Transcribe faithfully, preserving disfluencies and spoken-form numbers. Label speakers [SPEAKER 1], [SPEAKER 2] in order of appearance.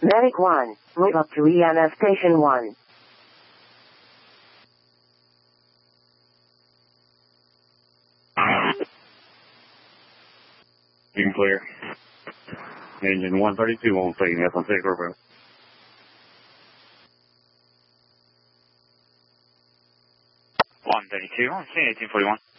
[SPEAKER 1] Medic one, move up to E M S Station one.
[SPEAKER 2] You can clear. Engine one thirty-two on scene, that's on six report.
[SPEAKER 3] one thirty-two on scene, eighteen forty-one.